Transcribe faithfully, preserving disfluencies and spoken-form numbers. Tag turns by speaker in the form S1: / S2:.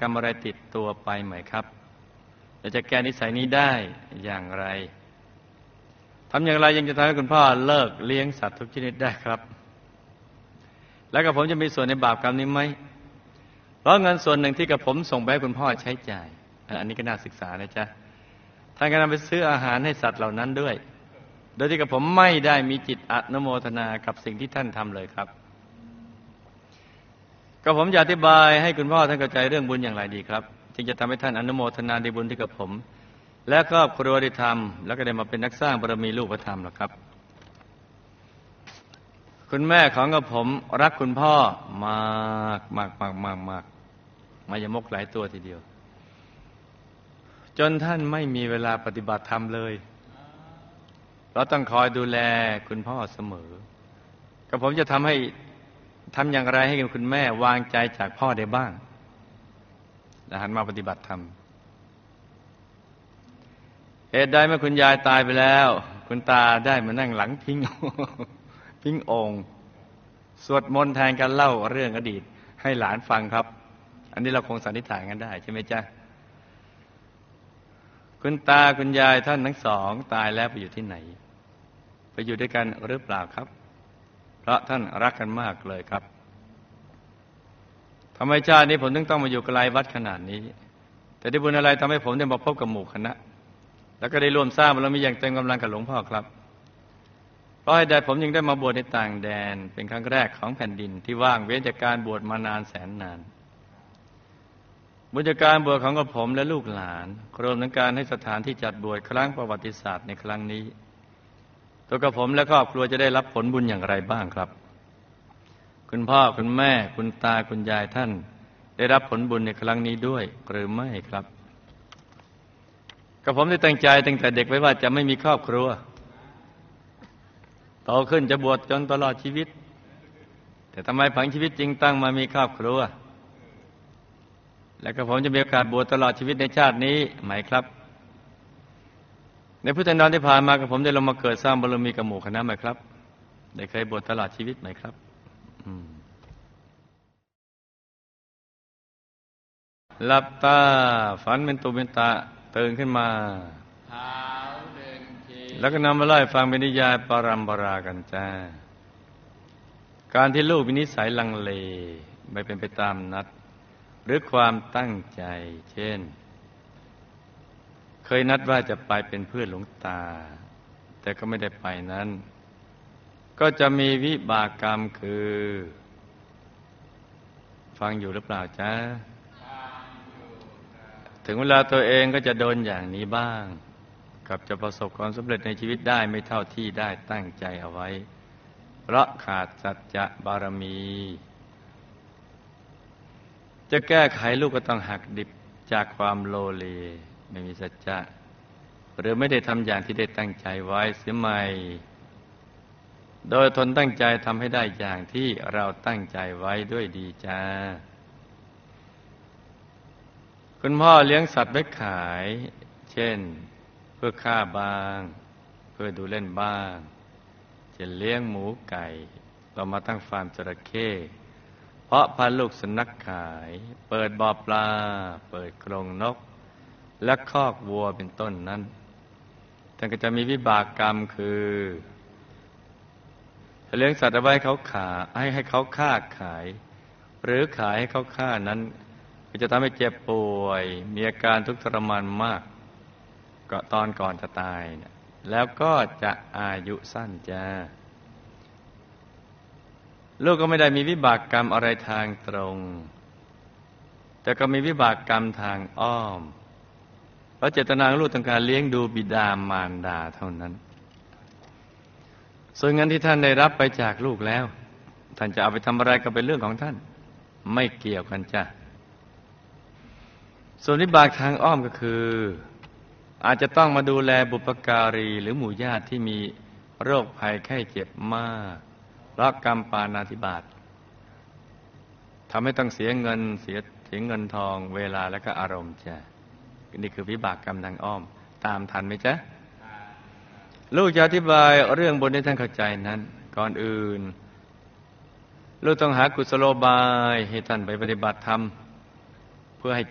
S1: กรรมอะไรติดตัวไปไหมครับเราจะแก้นิสัยนี้ได้อย่างไรทำอย่างไรยังจะทำให้คุณพ่อเลิกเลี้ยงสัตว์ทุกชนิดได้ครับแล้วกับผมจะมีส่วนในบาปกรรมนี้ไหมเพราะเงินส่วนหนึ่งที่กับผมส่งไปให้คุณพ่อใช้จ่ายอันนี้ก็น่าศึกษานะจ๊ะท่านก็นำไปซื้ออาหารให้สัตว์เหล่านั้นด้วยโดยที่กับผมไม่ได้มีจิตอนุโมทนากับสิ่งที่ท่านทำเลยครับก็ผมจะอธิบายให้คุณพ่อท่านเข้าใจเรื่องบุญอย่างไรดีครับจึงจะทำให้ท่านอนุโมทนาในบุญที่กับผมและครอบครัวได้ทำแล้วก็ได้มาเป็นนักสร้างบารมีลูกพระธรรมหรอกครับคุณแม่ของกับผมรักคุณพ่อมากมากมากมากมากมายมกหลายตัวทีเดียวจนท่านไม่มีเวลาปฏิบัติธรรมเลยเราต้องคอยดูแลคุณพ่อเสมอก็ผมจะทำให้ทำอย่างไรให้คุณแม่วางใจจากพ่อได้บ้างและหันมาปฏิบัติธรรมเหตุใดเมื่อคุณยายตายไปแล้วคุณตาได้มานั่งหลังพิง พิงองค์สวดมนต์แทนกันเล่าเรื่องอดีตให้หลานฟังครับอันนี้เราคงสันนิษฐานกันได้ใช่ไหมจ๊ะคุณตาคุณยายท่านทั้งสองตายแล้วไปอยู่ที่ไหนไปอยู่ด้วยกันหรือเปล่าครับเพราะท่านรักกันมากเลยครับทำไมชาตินี้ผมถึงต้องมาอยู่ไกลวัดขนาดนี้แต่ได้บุญอะไรทำให้ผมได้มาพบกับหมู่คณะแล้วก็ได้ร่วมสร้างบารมีอย่างเต็มกำลังกับหลวงพ่อครับเพราะเหตุใดผมยังได้มาบวชในต่างแดนเป็นครั้งแรกของแผ่นดินที่ว่างเว้นจากการบวชมานานแสนนานบุญจากการบวชของกับผมและลูกหลานรวมทั้งการให้สถานที่จัดบวชครั้งประวัติศาสตร์ในครั้งนี้ตัวกับผมและครอบครัวจะได้รับผลบุญอย่างไรบ้างครับคุณพ่อคุณแม่คุณตาคุณยายท่านได้รับผลบุญในครั้งนี้ด้วยหรือไม่ครับกับผมได้ตั้งใจตั้งแต่เด็กไว้ว่าจะไม่มีครอบครัวโตขึ้นจะบวชจนตลอดชีวิตแต่ทำไมผังชีวิตจริงตั้งมามีครอบครัวและก็ผมจะมีโอกาสบวชตลอดชีวิตในชาตินี้ไหมครับในพุทธันดรที่ผ่านมากับผมได้ลงมาเกิดสร้างบารมีกับหมู่คณะไหมครับได้เคยบวชตลอดชีวิตไหมครับหลับตาฝันเป็นตุเป็นตะตื่นขึ้นมาแล้วก็นำมาไล่ฟังเป็นนิยายปรัมปรากันจ้าการที่ลูกมีนิสัยลังเลไม่เป็นไปตามนัดหรือความตั้งใจเช่นเคยนัดว่าจะไปเป็นเพื่อนหลวงตาแต่ก็ไม่ได้ไปนั้นก็จะมีวิบากกรรมคือฟังอยู่หรือเปล่าจ๊ะถึงเวลาตัวเองก็จะโดนอย่างนี้บ้างกับจะประสบความสำเร็จในชีวิตได้ไม่เท่าที่ได้ตั้งใจเอาไว้เพราะขาดสัจจะบารมีจะแก้ไขลูกก็ต้องหักดิบจากความโลเลไม่มีสัจจะหรือไม่ได้ทำอย่างที่ได้ตั้งใจไว้เสียใหม่โดยทนตั้งใจทำให้ได้อย่างที่เราตั้งใจไว้ด้วยดีจ้าคุณพ่อเลี้ยงสัตว์ไว้ขายเช่นเพื่อฆ่าบ้างเพื่อดูเล่นบ้างจะเลี้ยงหมูไก่เรามาตั้งฟาร์มจระเข้เพาะพันธุ์ลูกสุนัขขายเปิดบ่อปลาเปิดกรงนกและคอกวัวเป็นต้นนั้นท่านก็จะมีวิบากกรรมคือเลี้ยงสัตว์เอาไว้เขาขาให้ให้เขาฆ่าขายหรือขายให้เขาฆ่านั้นก็จะทำให้เจ็บป่วยมีอาการทุกข์ทรมานมากก็ตอนก่อนจะตายเนี่ยแล้วก็จะอายุสั้นจ้าลูกก็ไม่ได้มีวิบากกรรมอะไรทางตรงแต่ก็มีวิบากกรรมทางอ้อมเพราะเจตนาของลูกต้องการเลี้ยงดูบิดามารดาเท่านั้นส่วนเงินที่ท่านได้รับไปจากลูกแล้วท่านจะเอาไปทำอะไรก็เป็นเรื่องของท่านไม่เกี่ยวกันจ้ะส่วนวิบากทางอ้อมก็คืออาจจะต้องมาดูแลบุพการีหรือหมู่ญาติที่มีโรคภัยไข้เจ็บมากเพราะกรรมปาณาธิบาตทำให้ต้องเสียเงินเสียเสียเงินทองเวลาและก็อารมณ์จ้ะนี่คือวิบากกรรมทางอ้อมตามทันไหมจ๊ะลูกจะอธิบายเรื่องบนให้ท่านเข้าใจนั้นก่อนอื่นลูกต้องหากุศโลบายให้ท่านไปปฏิบัติธรรมเพื่อให้